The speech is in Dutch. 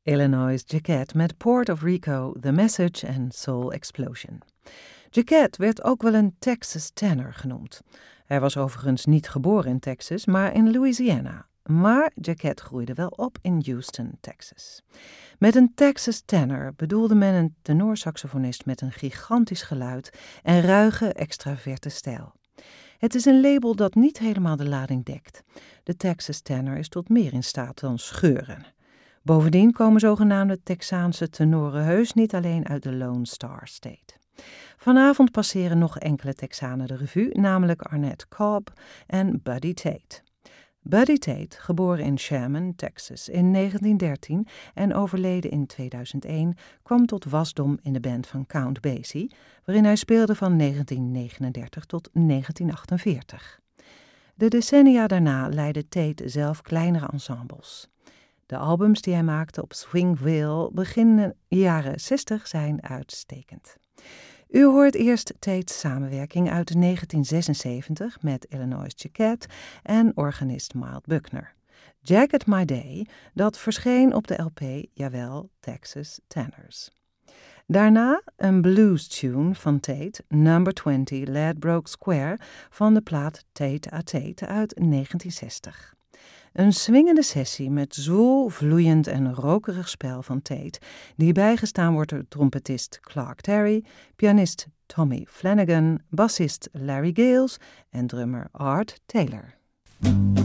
Illinois Jacquet met Port of Rico, The Message en Soul Explosion. Jacquet werd ook wel een Texas tenor genoemd. Hij was overigens niet geboren in Texas, maar in Louisiana. Maar Jacquet groeide wel op in Houston, Texas. Met een Texas tenor bedoelde men een tenorsaxofonist met een gigantisch geluid en ruige, extraverte stijl. Het is een label dat niet helemaal de lading dekt. De Texas tenor is tot meer in staat dan scheuren. Bovendien komen zogenaamde Texaanse tenoren heus niet alleen uit de Lone Star State. Vanavond passeren nog enkele Texanen de revue, namelijk Arnett Cobb en Buddy Tate. Buddy Tate, geboren in Sherman, Texas in 1913 en overleden in 2001, kwam tot wasdom in de band van Count Basie, waarin hij speelde van 1939 tot 1948. De decennia daarna leidde Tate zelf kleinere ensembles. De albums die hij maakte op Swingville begin jaren 60 zijn uitstekend. U hoort eerst Tate's samenwerking uit 1976 met Illinois Jacquet en organist Milt Buckner. Jacket My Day, dat verscheen op de LP, jawel, Texas Tenors. Daarna een blues tune van Tate, Number 20 Ladbroke Square, van de plaat Tate à Tate uit 1960. Een swingende sessie met zwoel, vloeiend en rokerig spel van Tate, die bijgestaan wordt door trompetist Clark Terry, pianist Tommy Flanagan, bassist Larry Gales en drummer Art Taylor.